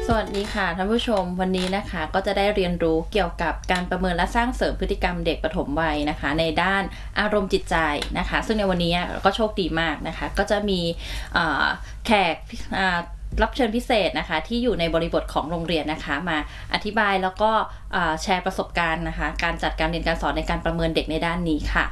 สวัสดีค่ะท่านผู้ชมวันนี้นะคะก็จะได้เรียนรู้เกี่ยวกับการประเมินและสร้างเสริมพฤติกรรมเด็กปฐมวัยนะคะในด้านอารมณ์จิตใจนะคะซึ่งในวันนี้ก็โชคดีมากนะคะก็จะมีแขกรับเชิญพิเศษนะคะที่อยู่ในบริบทของโรงเรียนนะคะมาอธิบายแล้วก็แชร์ประสบการณ์นะคะการจัดการเรียนการสอนในการประเมินเด็กในด้านนี้ค่ะ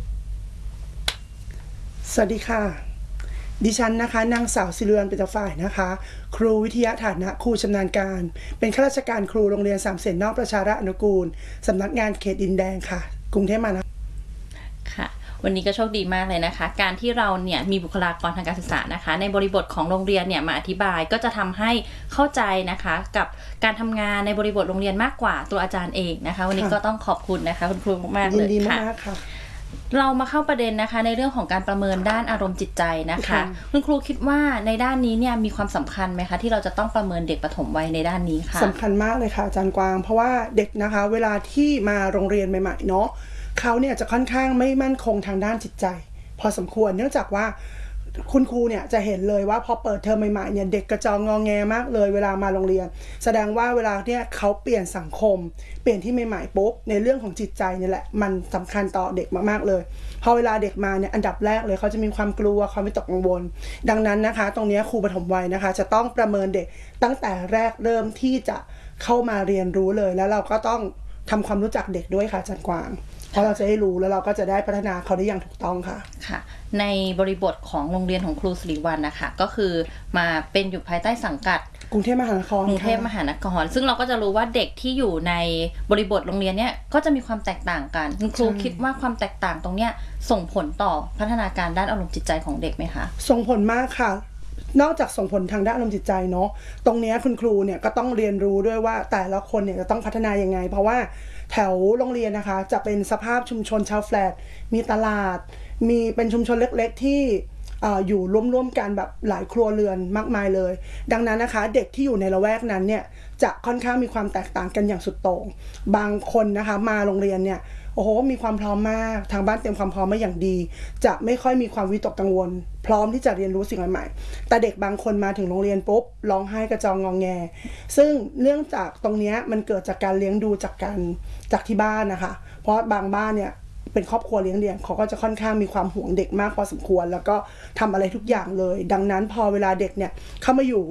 สวัสดีค่ะดิฉันนะคะนางสาวศิริวัลย์ ปิตฝ่ายนะคะครูวิทยาฐานะครูชำนาญการเป็นข้าราชการครูโรงเรียนสามเสนนอกประชาราษฎร์อนุกูลสำนักงานเขตดินแดงค่ะกรุงเทพมหานครค่ะวันนี้ก็โชคดีมากเลยนะคะการที่เราเนี่ยมีบุคลากรทางการศึกษานะคะในบริบทของโรงเรียนเนี่ยมาอธิบายก็จะทำให้เข้าใจนะคะกับการทำงานในบริบทโรงเรียนมากกว่าตัวอาจารย์เองนะคะวันนี้ก็ต้องขอบคุณนะคะคุณครูมากๆเลยค่ะยินดีมากค่ะเรามาเข้าประเด็นนะคะในเรื่องของการประเมินด้านอารมณ์จิตใจนะคะคุณครูคิดว่าในด้านนี้เนี่ยมีความสำคัญไหมคะที่เราจะต้องประเมินเด็กปฐมวัยในด้านนี้ค่ะสำคัญมากเลยค่ะอาจารย์กวางเพราะว่าเด็กนะคะเวลาที่มาโรงเรียนใหม่ๆเนาะเขาเนี่ยจะค่อนข้างไม่มั่นคงทางด้านจิตใจพอสมควรเนื่องจากว่าคุณครูเนี่ยจะเห็นเลยว่าพอเปิดเทอมใหม่ๆเนี่ยเด็กกระจองงอแงมากเลยเวลามาโรงเรียนแสดงว่าเวลาเนี่ยเขาเปลี่ยนสังคมเปลี่ยนที่ใหม่ๆปุ๊บในเรื่องของจิตใจนี่แหละมันสำคัญต่อเด็กมากๆเลยพอเวลาเด็กมาเนี่ยอันดับแรกเลยเขาจะมีความกลัวความวิตกกังวลดังนั้นนะคะตรงนี้ครูปฐมวัยนะคะจะต้องประเมินเด็กตั้งแต่แรกเริ่มที่จะเข้ามาเรียนรู้เลยแล้วเราก็ต้องทำความรู้จักเด็กด้วยค่ะอาจารย์กวางเพราะเราจะได้รู้แล้วเราก็จะได้พัฒนาเขาได้อย่างถูกต้องค่ะค่ะในบริบทของโรงเรียนของครูศิริวัลย์นะคะก็คือมาเป็นอยู่ภายใต้สังกัดกรุงเทพมหานครกรุงเทพมหานครซึ่งเราก็จะรู้ว่าเด็กที่อยู่ในบริบทโรงเรียนเนี้ยก็จะมีความแตกต่างกันคุณครูคิดว่าความแตกต่างตรงเนี้ยส่งผลต่อพัฒนาการด้านอารมณ์จิตใจของเด็กไหมคะส่งผลมากค่ะนอกจากส่งผลทางด้านอารมณ์จิตใจเนาะตรงนี้คุณครูเนี่ยก็ต้องเรียนรู้ด้วยว่าแต่ละคนเนี่ยจะต้องพัฒนายังไงเพราะว่าแถวโรงเรียนนะคะจะเป็นสภาพชุมชนชาวแฟลตมีตลาดมีเป็นชุมชนเล็กๆที่อยู่ร่วมๆกันแบบหลายครัวเรือนมากมายเลยดังนั้นนะคะเด็กที่อยู่ในละแวกนั้นเนี่ยจะค่อนข้างมีความแตกต่างกันอย่างสุดโต่งบางคนนะคะมาโรงเรียนเนี่ยโอ้โหมีความพร้อมมากทางบ้านเตรียมความพร้อมมาอย่างดีจะไม่ค่อยมีความวิตกกังวลพร้อมที่จะเรียนรู้สิ่งใหม่ๆแต่เด็กบางคนมาถึงโรงเรียนปุ๊บร้องไห้กระจองงอแงซึ่งเนื่องจากตรงนี้มันเกิดจากการเลี้ยงดูจากที่บ้านนะคะเพราะบางบ้านเนี่ยเป็นครอบครัวเลี้ยงเดี่ยวเขาก็จะค่อนข้างมีความห่วงเด็กมากพอสมควรแล้วก็ทำอะไรทุกอย่างเลยดังนั้นพอเวลาเด็กเนี่ยเข้ามาอยู่